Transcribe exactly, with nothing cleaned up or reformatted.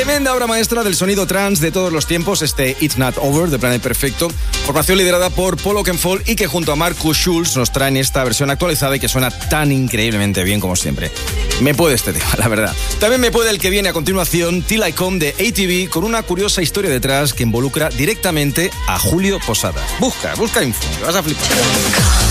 Tremenda obra maestra del sonido trance de todos los tiempos, este It's Not Over de Planet Perfecto, formación liderada por Paul Oakenfold y que junto a Markus Schulz nos traen esta versión actualizada y que suena tan increíblemente bien como siempre. Me puede este tema, la verdad. También me puede el que viene a continuación, Till I Come de A T V, con una curiosa historia detrás que involucra directamente a Julio Posada. Busca, busca info, te vas a flipar.